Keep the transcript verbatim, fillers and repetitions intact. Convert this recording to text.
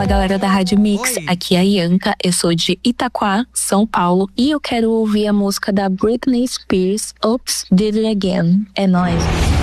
galera da Rádio Mix, aqui é a Ianca, eu sou de Itaquá, São Paulo, e eu quero ouvir a música da Britney Spears, Oops, Did It Again. É nóis.